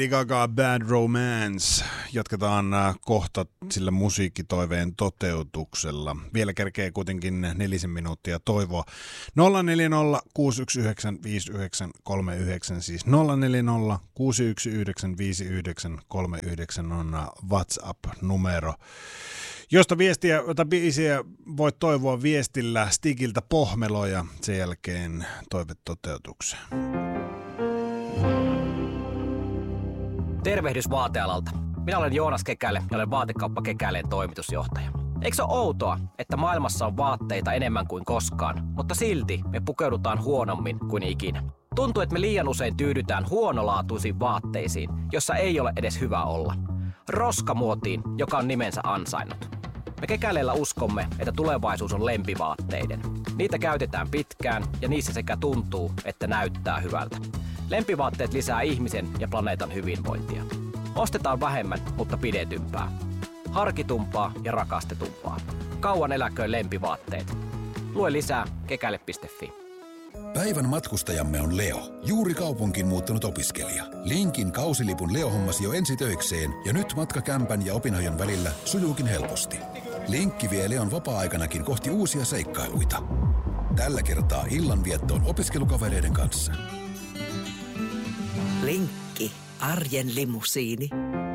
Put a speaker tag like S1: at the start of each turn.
S1: Gaga Bad Romance. Jatketaan kohta sillä musiikkitoiveen toteutuksella. Vielä kerkee kuitenkin 4 minuuttia toivoa. 040 619 5939, siis 040 619 5939 on WhatsApp-numero. Josta biisiä voit toivoa viestillä Stigiltä Pohmelo ja sen jälkeen toive toteutukseen.
S2: Tervehdys vaatealalta. Minä olen Joonas Kekäle ja olen Vaatekauppa Kekäleen toimitusjohtaja. Eikö se ole outoa, että maailmassa on vaatteita enemmän kuin koskaan, mutta silti me pukeudutaan huonommin kuin ikinä? Tuntuu, että me liian usein tyydytään huonolaatuisiin vaatteisiin, jossa ei ole edes hyvä olla. Roskamuotiin, joka on nimensä ansainnut. Me Kekäleellä uskomme, että tulevaisuus on lempivaatteiden. Niitä käytetään pitkään ja niissä sekä tuntuu, että näyttää hyvältä. Lempivaatteet lisää ihmisen ja planeetan hyvinvointia. Ostetaan vähemmän, mutta pidetympää. Harkitumpaa ja rakastetumpaa. Kauan eläköön lempivaatteet. Lue lisää kekäle.fi.
S3: Päivän matkustajamme on Leo, juuri kaupunkiin muuttanut opiskelija. Linkin kausilipun Leo hommasi jo ensi töikseen ja nyt matka kämpän ja opinhoidon välillä sujuukin helposti. Linkki vie Leon vapaa-aikanakin kohti uusia seikkailuita. Tällä kertaa illanviettoon opiskelukavereiden kanssa.
S4: Linkki, arjen limusiini.